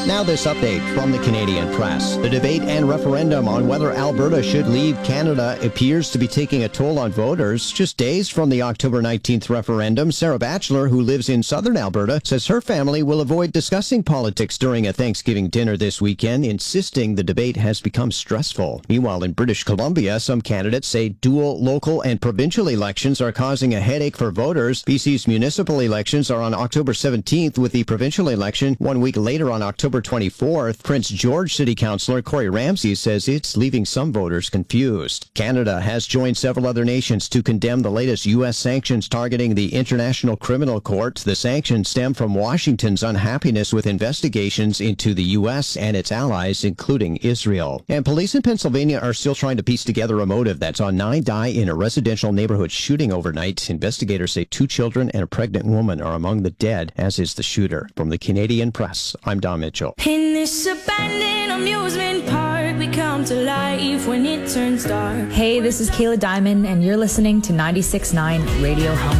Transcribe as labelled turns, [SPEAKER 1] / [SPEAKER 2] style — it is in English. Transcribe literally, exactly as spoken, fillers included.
[SPEAKER 1] Now this update from the Canadian Press. The debate and referendum on whether Alberta should leave Canada appears to be taking a toll on voters. Just days from the October nineteenth referendum, Sarah Batchelor, who lives in southern Alberta, says her family will avoid discussing politics during a Thanksgiving dinner this weekend, insisting the debate has become stressful. Meanwhile, in British Columbia, some candidates say dual local and provincial elections are causing a headache for voters. B C's municipal elections are on October seventeenth, with the provincial election one week later on October twenty-fourth. Prince George City Councillor Corey Ramsey says it's leaving some voters confused. Canada has joined several other nations to condemn the latest U S sanctions targeting the International Criminal Court. The sanctions stem from Washington's unhappiness with investigations into the U S and its allies, including Israel. And police in Pennsylvania are still trying to piece together a motive that saw nine die in a residential neighborhood shooting overnight. Investigators say two children and a pregnant woman are among the dead, as is the shooter. From the Canadian Press, I'm Don Mitchell.
[SPEAKER 2] In this abandoned amusement park, we come to life when it turns dark.
[SPEAKER 3] Hey, this is Kayla Diamond, and you're listening to ninety-six point nine Radio Home.